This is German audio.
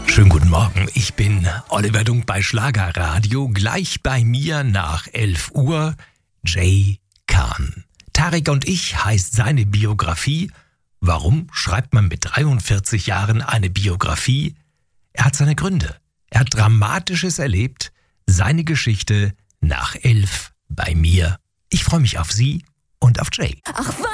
Schönen guten Morgen, ich bin Oliver Dunk bei Schlagerradio. Gleich bei mir nach 11 Uhr Jay Khan. Tarek und ich heißt seine Biografie. Warum schreibt man mit 43 Jahren eine Biografie? Er hat seine Gründe. Er hat Dramatisches erlebt. Seine Geschichte nach 11 bei mir. Ich freue mich auf Sie und auf Jay. Ach,